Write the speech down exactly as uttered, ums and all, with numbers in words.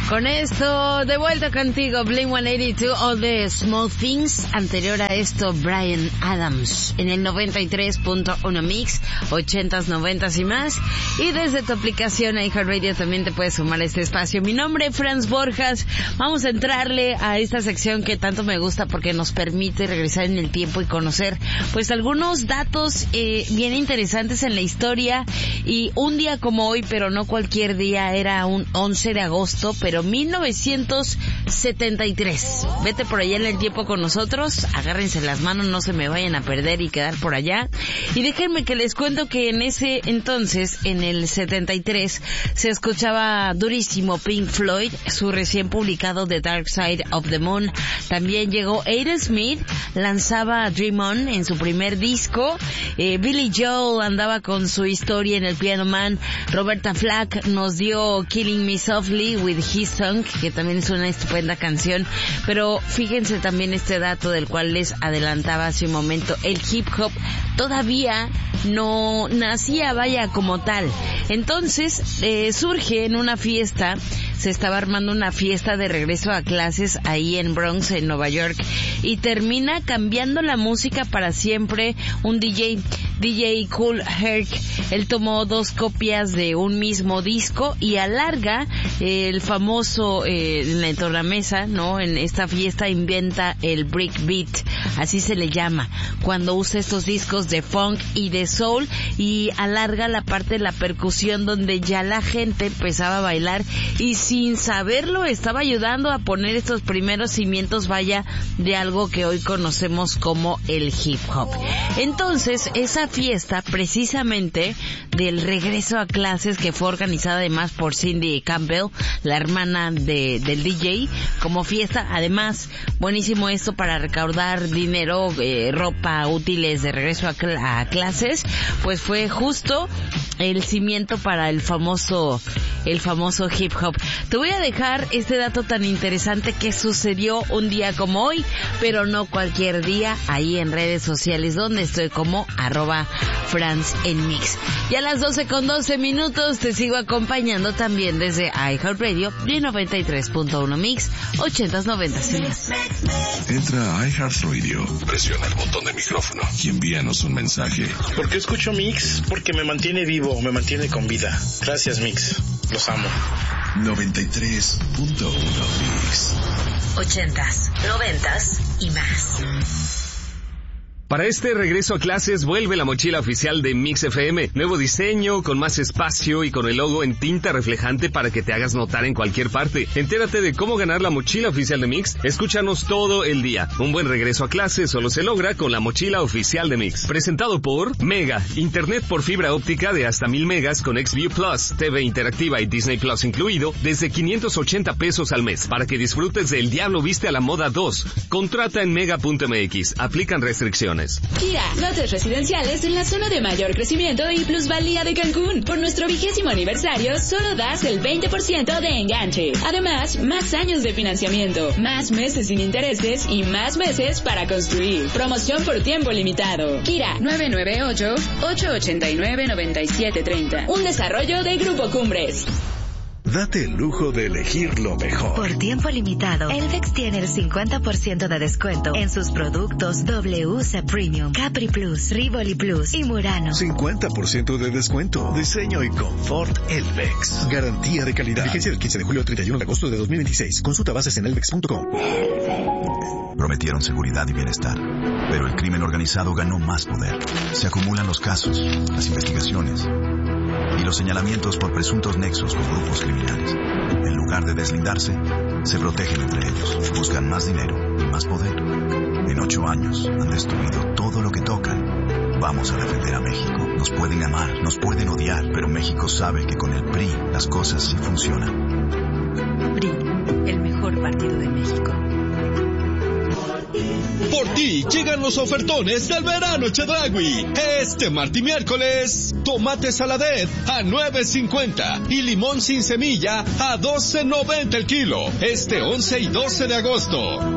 Con esto, de vuelta contigo, Blink ciento ochenta y dos, All the Small Things. Anterior a esto, Bryan Adams, en el noventa y tres punto uno Mix, ochentas, noventas y más. Y desde tu aplicación iHeartRadio también te puedes sumar a este espacio. Mi nombre es Franz Borjas. Vamos a entrarle a esta sección que tanto me gusta porque nos permite regresar en el tiempo y conocer, pues, algunos datos eh, bien interesantes en la historia. Y un día como hoy, pero no cualquier día, era un once de agosto, pero mil novecientos setenta y tres. Vete por allá en el tiempo con nosotros, agárrense las manos, no se me vayan a perder y quedar por allá. Y déjenme que les cuento que en ese entonces, en el setenta y tres, se escuchaba durísimo Pink Floyd, su recién publicado The Dark Side of the Moon. También llegó Aerosmith, lanzaba Dream On en su primer disco. eh, Billy Joel andaba con su historia en el Piano Man. Roberta Flack nos dio Killing Me Softly with His Song, que también es una estupenda canción. Pero fíjense también este dato del cual les adelantaba hace un momento: el hip hop todavía no nacía, vaya, como tal. Entonces eh, surge en una fiesta, se estaba armando una fiesta de regreso a clases ahí en Bronx, en Nueva York, y termina cambiando la música para siempre un D J, D J Kool Herc. Él tomó dos copias de un mismo disco y alarga eh, el famoso, eh, en la tornamesa, ¿no? En esta fiesta inventa el break beat, así se le llama, cuando usa estos discos de funk y de soul, y alarga la parte de la percusión donde ya la gente empezaba a bailar y sin saberlo estaba ayudando a poner estos primeros cimientos, vaya, de algo que hoy conocemos como el hip hop. Entonces, esa fiesta, precisamente del regreso a clases, que fue organizada además por Cindy Campbell, la hermana de, del D J, como fiesta, además, buenísimo esto para recaudar dinero, eh, ropa, útiles de regreso a, cl- a clases, pues fue justo el cimiento para el famoso, el famoso hip hop. Te voy a dejar este dato tan interesante que sucedió un día como hoy, pero no cualquier día, ahí en redes sociales, donde estoy como arroba Franz en Mix. Y a las doce con doce minutos te sigo acompañando también desde iHeartRadio, noventa y tres punto uno Mix, ochentas, noventas y más. Entra a iHeartRadio, presiona el botón de micrófono y envíanos un mensaje. ¿Por qué escucho Mix? Porque me mantiene vivo, me mantiene con vida. Gracias, Mix. Los amo. noventa y tres punto uno Mix. Ochentas, noventas y más. Para este regreso a clases vuelve la mochila oficial de Mix F M. Nuevo diseño, con más espacio y con el logo en tinta reflejante para que te hagas notar en cualquier parte. Entérate de cómo ganar la mochila oficial de Mix. Escúchanos todo el día. Un buen regreso a clases solo se logra con la mochila oficial de Mix. Presentado por Mega, internet por fibra óptica de hasta mil megas con Xview Plus, T V interactiva y Disney Plus incluido, desde quinientos ochenta pesos al mes, para que disfrutes de El Diablo Viste a la Moda dos. Contrata en mega punto m x. Aplican restricciones. Kia, lotes residenciales en la zona de mayor crecimiento y plusvalía de Cancún. Por nuestro vigésimo aniversario, solo das el veinte por ciento de enganche. Además, más años de financiamiento, más meses sin intereses y más meses para construir. Promoción por tiempo limitado. Kira, nueve nueve ocho, ocho ocho nueve, nueve siete tres cero. Un desarrollo de Grupo Cumbres. Date el lujo de elegir lo mejor. Por tiempo limitado, Elvex tiene el cincuenta por ciento de descuento en sus productos W C Premium, Capri Plus, Rivoli Plus y Murano. cincuenta por ciento de descuento. Diseño y confort Elvex. Garantía de calidad. Vigencia del quince de julio al treinta y uno de agosto de dos mil veintiséis. Consulta bases en elvex punto com. Prometieron seguridad y bienestar, pero el crimen organizado ganó más poder. Se acumulan los casos, las investigaciones y los señalamientos por presuntos nexos con grupos criminales. En lugar de deslindarse, se protegen entre ellos, buscan más dinero y más poder. En ocho años han destruido todo lo que tocan. Vamos a defender a México. Nos pueden amar, nos pueden odiar, pero México sabe que con el P R I las cosas sí funcionan. P R I, el mejor partido de México. Por ti llegan los ofertones del verano Chedraui. Este martes y miércoles, tomate saladet a nueve cincuenta y limón sin semilla a doce noventa el kilo. Este once y doce de agosto.